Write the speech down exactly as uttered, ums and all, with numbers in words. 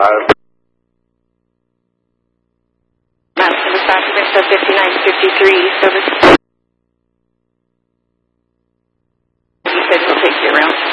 Madison, Wisconsin, so fifty-nine fifty-three service. You said we'll take you around.